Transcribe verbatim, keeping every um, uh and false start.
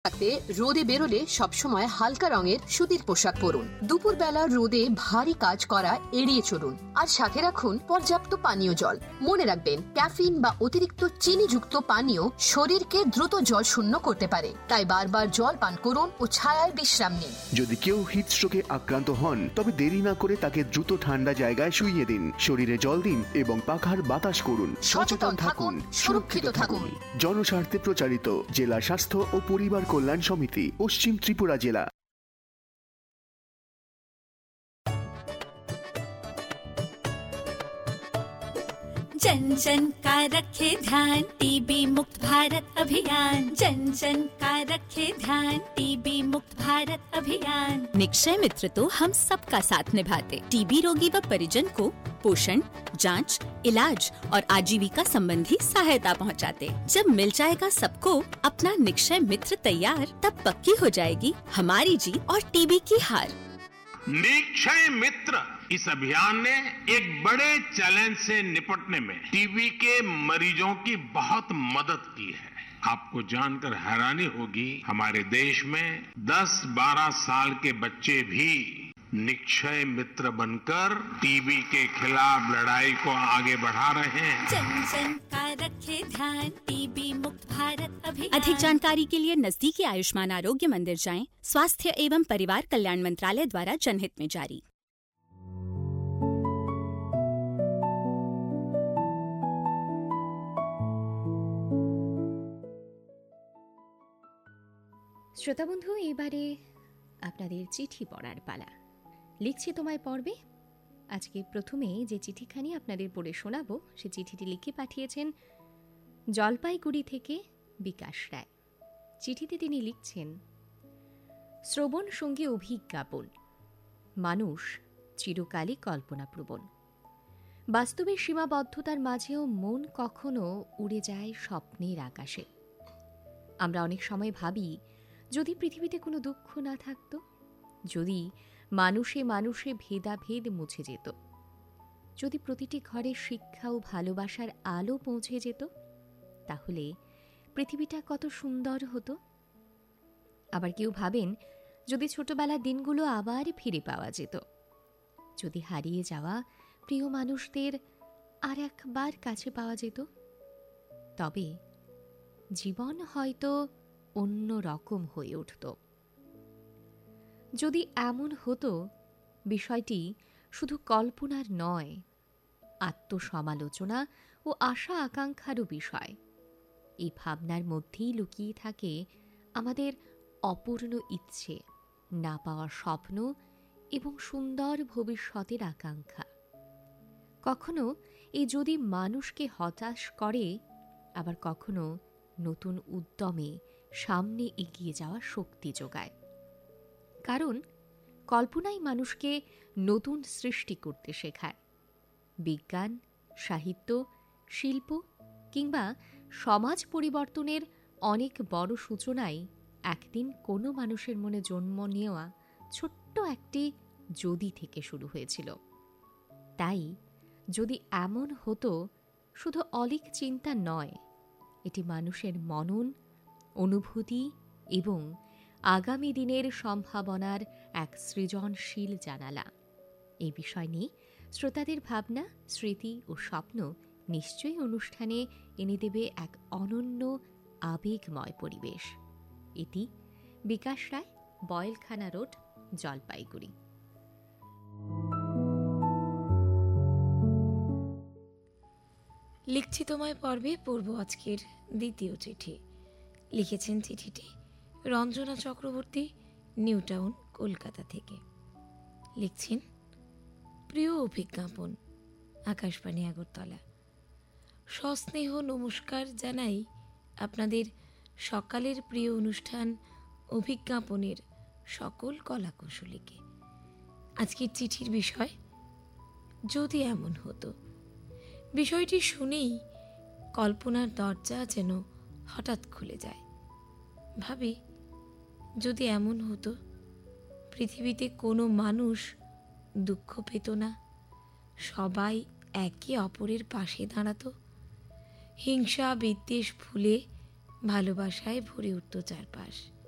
থাকতে রোদে বেরোলে সবসময় হালকা রঙের সুতির পোশাক পরুন। দুপুরবেলা রোদে ভারী কাজ করা এড়িয়ে চলুন, আর সাথে রাখুন পর্যাপ্ত পানীয় জল। মনে রাখবেন, ক্যাফিন বা অতিরিক্ত চিনিযুক্ত পানীয় শরীরকে দ্রুত জল শূন্য করতে পারে, তাই বারবার জল পান করুন ও ছায়ায় বিশ্রাম নিন। যদি কেউ হিটস্ট্রোকে আক্রান্ত হন, তবে দেরি না করে তাকে দ্রুত ঠান্ডা জায়গায় শুইয়ে দিন, শরীরে জল দিন এবং পাখার বাতাস করুন। সচেতন থাকুন, সুরক্ষিত থাকুন। জনস্বার্থে প্রচারিত, জেলা স্বাস্থ্য ও পরিবার কল্যাণ সমিতি, পশ্চিম ত্রিপুরা জেলা। जन जन का रखे ध्यान, टीबी मुक्त भारत अभियान। जन जन का रखे ध्यान, टीबी मुक्त भारत अभियान। निक्षय मित्र तो हम सबका साथ निभाते, टीबी रोगी व परिजन को पोषण, जांच, इलाज और आजीविका संबंधी सहायता पहुंचाते। जब मिल जाएगा सबको अपना निक्षय मित्र तैयार, तब पक्की हो जाएगी हमारी जीत और टीबी की हार। निक्षय मित्र इस अभियान ने एक बड़े चैलेंज से निपटने में टीबी के मरीजों की बहुत मदद की है। आपको जानकर हैरानी होगी, हमारे देश में दस बारह साल के बच्चे भी निक्षय मित्र बनकर टीबी के खिलाफ लड़ाई को आगे बढ़ा रहे हैं। जन जन का रखे ध्यान, टीबी मुक्त भारत अभियान। अधिक जानकारी के लिए नजदीकी आयुष्मान आरोग्य मंदिर जाएं। स्वास्थ्य एवं परिवार कल्याण मंत्रालय द्वारा जनहित में जारी। শ্রোতা বন্ধু, এবারে আপনাদের চিঠি পড়ার পালা। লিখছি তোমায় পর্বে আজকে প্রথমে যে চিঠিখানি আপনাদের পড়ে শোনাবো, সে চিঠিটি লিখে পাঠিয়েছেন জলপাইগুড়ি থেকে বিকাশ রায়। চিঠিতে তিনি লিখছেন, শ্রবণ সঙ্গে অভিজ্ঞাপন। মানুষ চিরকালই কল্পনাপ্রবণ। বাস্তবের সীমাবদ্ধতার মাঝেও মন কখনো উড়ে যায় স্বপ্নের আকাশে। আমরা অনেক সময় ভাবি, যদি পৃথিবীতে কোনো দুঃখ না থাকতো, যদি মানুষে মানুষে ভেদাভেদ মুছে যেত, যদি প্রতিটি ঘরে শিক্ষা ও ভালোবাসার আলো পৌঁছে যেত, তাহলে পৃথিবীটা কত সুন্দর হতো। আবার কেউ ভাবেন, যদি ছোটবেলার দিনগুলো আবার ফিরে পাওয়া যেত, যদি হারিয়ে যাওয়া প্রিয় মানুষদের আর একবার কাছে পাওয়া যেত, তবে জীবন হয়তো অন্য রকম হয়ে উঠত। যদি এমন হতো, বিষয়টি শুধু কল্পনার নয়, আত্মসমালোচনা ও আশা আকাঙ্ক্ষারও বিষয়। এই ভাবনার মধ্যেই লুকিয়ে থাকে আমাদের অপূর্ণ ইচ্ছে, না পাওয়া স্বপ্ন এবং সুন্দর ভবিষ্যতের আকাঙ্ক্ষা। কখনো এই যদি মানুষকে হতাশ করে, আবার কখনো নতুন উদ্যমে সামনে এগিয়ে যাওয়া শক্তি যোগায়। কারণ কল্পনাই মানুষকে নতুন সৃষ্টি করতে শেখায়। বিজ্ঞান, সাহিত্য, শিল্প কিংবা সমাজ পরিবর্তনের অনেক বড় সূচনাই একদিন কোনো মানুষের মনে জন্ম নেওয়া ছোট্ট একটি যদি থেকে শুরু হয়েছিল। তাই যদি এমন হতো শুধু অলীক চিন্তা নয়, এটি মানুষের মনন, অনুভূতি এবং আগামী দিনের সম্ভাবনার এক সৃজনশীল জানালা। এই বিষয় নিয়ে শ্রোতাদের ভাবনা, স্মৃতি ও স্বপ্ন নিশ্চয়ই অনুষ্ঠানে এনে দেবে এক অনন্য আবেগময় পরিবেশ। এটি বিকাশ রায়, বয়েলখানা রোড, জলপাইগুড়ি। লিখছি তোমায় পর্বে পূর্ব আজকের দ্বিতীয় চিঠি। লিখেছেন চিঠিটি রঞ্জনা চক্রবর্তী, নিউ টাউন, কলকাতা থেকে। লিখছেন, প্রিয় অভিজ্ঞাপন, আকাশবাণী আগরতলা। সস্নেহ নমস্কার জানাই আপনাদের সকালের প্রিয় অনুষ্ঠান অভিজ্ঞাপনের সকল কলাকুশলীকে। আজকের চিঠির বিষয়, যদি এমন হতো। বিষয়টি শুনেই কল্পনার দরজা যেন হঠাৎ খুলে যায়। ভাবি, যদি এমন হতো পৃথিবীতে কোনো মানুষ দুঃখ পেত না, সবাই একে অপরের পাশে দাঁড়াতো, হিংসা বিদ্বেষ ভুলে ভালোবাসায় ভরে উঠত চারপাশ।